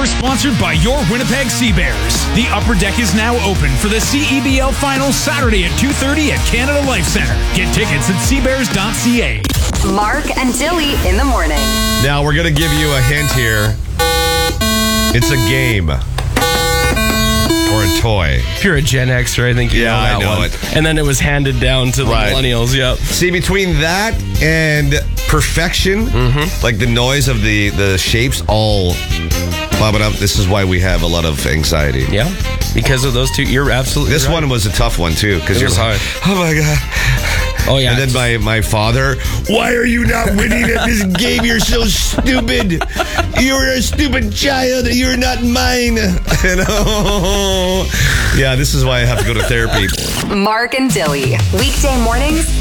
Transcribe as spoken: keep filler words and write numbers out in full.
Hour sponsored by your Winnipeg Sea Bears. The Upper Deck is now open for the C E B L Finals Saturday at two thirty at Canada Life Centre. Get tickets at seabears dot c a. Mark and Dilly in the morning. Now, we're going to give you a hint here. It's a game. Or a toy. If you're a Gen Xer, I think you Yeah, know that I know one. it. And then it was handed down to the Right. millennials, yep. See, between that and perfection, Mm-hmm. like the noise of the, the shapes all bobbing up, this is why we have a lot of anxiety. Yeah, because of those two, you're absolutely This right. one was a tough one, too. Because It you're was like, hard. oh, my God. Oh, yeah. And then my, my father, why are you not winning at this game? You're so stupid. You're a stupid child. You're not mine. You know? Yeah, this is why I have to go to therapy. Mark and Dilly. Weekday mornings